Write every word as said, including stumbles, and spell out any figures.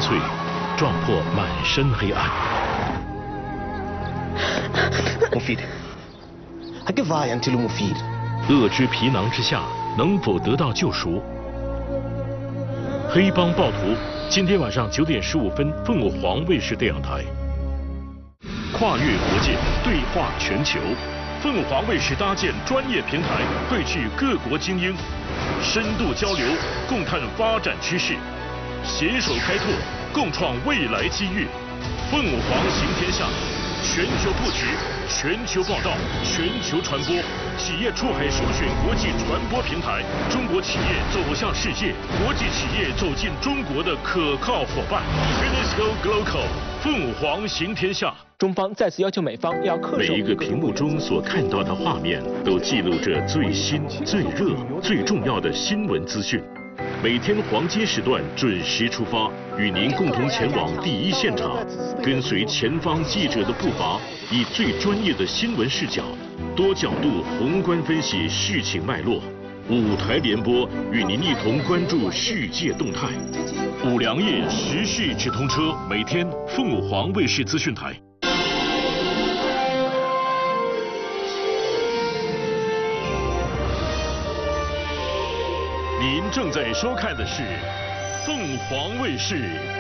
瘁，撞破满身黑暗。 مفيد هكفاي أنت المفيد 恶之皮囊之下，能否得到救赎？黑帮暴徒，今天晚上九点十五分，凤凰卫视电影台。跨越国界，对话全球，凤凰卫视搭建专业平台，汇聚各国精英，深度交流，共探发展趋势，携手开拓，共创未来机遇。凤凰行天下，全球布局，全球报道，全球传播，企业出海首选国际传播平台，中国企业走向世界，国际企业走进中国的可靠伙伴。UNESCO Global， 凤凰行天下。 中方再次要求美方要恪守。 每一个屏幕中所看到的画面，都记录着最新、最热、最重要的新闻资讯。每天黄金时段准时出发，与您共同前往第一现场，跟随前方记者的步伐，以最专业的新闻视角，多角度宏观分析事情脉络。五台联播与您一同关注世界动态。五粮液时事直通车，每天凤凰卫视资讯台。您正在收看的是凤凰卫视